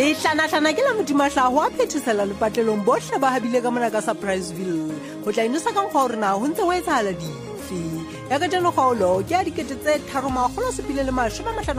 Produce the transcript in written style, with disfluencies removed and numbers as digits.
le tlana ke la Modimahlaho a phethesela lepatlelong bohle ba habile ka mona ka Surpriseville go tla inosa ka nkgwa gore na ho ntse ho etsahala dife ya ka jeno kgaolo ke ya dikete tse 3,750